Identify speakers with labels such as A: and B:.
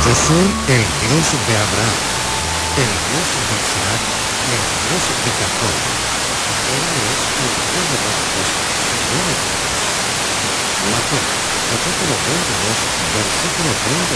A: Yo soy el Dios de Abraham, el Dios de Isaac, el Dios de Jacob. Él es un Dios de pactos y no de pactos. Joaquín, capítulo 22, versículo 30